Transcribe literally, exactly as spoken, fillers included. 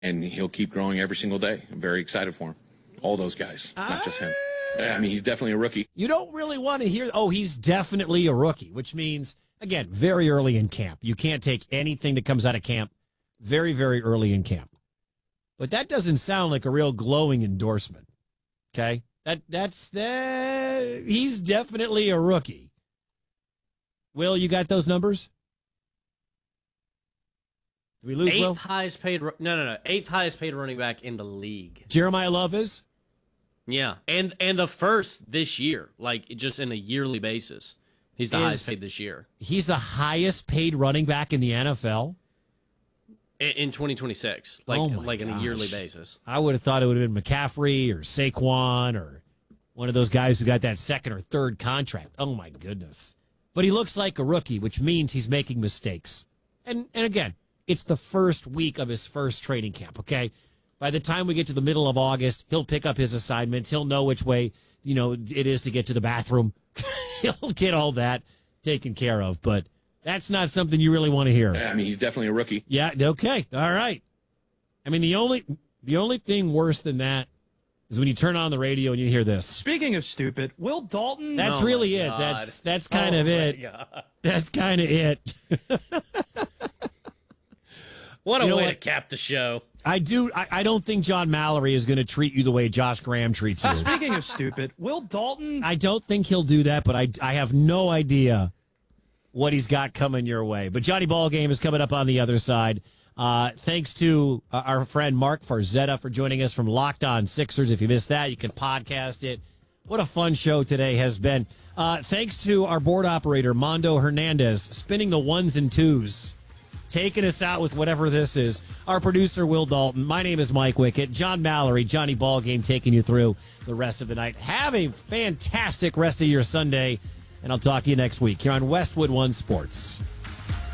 and he'll keep growing every single day. I'm very excited for him. All those guys, not just him. I mean, he's definitely a rookie. You don't really want to hear, oh, he's definitely a rookie, which means, again, very early in camp. You can't take anything that comes out of camp very, very early in camp. But that doesn't sound like a real glowing endorsement, okay? That That's, that, he's definitely a rookie. Will, you got those numbers? Did we lose, Eighth Will? highest paid, no, no, no, eighth highest paid running back in the league. Jeremiah Love is? Yeah, and and the first this year, like just in a yearly basis. He's the Is- highest paid this year. He's the highest paid running back in the N F L? In, in twenty twenty-six, like Oh my like on a yearly gosh. basis. I would have thought it would have been McCaffrey or Saquon or one of those guys who got that second or third contract. Oh, my goodness. But he looks like a rookie, which means he's making mistakes. And and again, it's the first week of his first training camp, okay? By the time we get to the middle of August, he'll pick up his assignments. He'll know which way, you know, it is to get to the bathroom. He'll get all that taken care of. But that's not something you really want to hear. I mean, he's definitely a rookie. Yeah, okay. All right. I mean, the only the only thing worse than that is when you turn on the radio and you hear this. Speaking of stupid, Will Dalton. That's Oh, really my it. God. That's that's kind Oh, of my it. God. That's kind of it. What a You know way what? to cap the show. I do. I, I don't think John Mallory is going to treat you the way Josh Graham treats you. Speaking of stupid, Will Dalton. I don't think he'll do that, but I, I have no idea what he's got coming your way. But Johnny Ballgame is coming up on the other side. Uh, thanks to uh, our friend Mark Farzetta for joining us from Locked On Sixers. If you missed that, you can podcast it. What a fun show today has been. Uh, thanks to our board operator, Mondo Hernandez, spinning the ones and twos, taking us out with whatever this is. Our producer, Will Dalton. My name is Mike Wickett. John Mallory, Johnny Ballgame, taking you through the rest of the night. Have a fantastic rest of your Sunday, and I'll talk to you next week here on Westwood One Sports.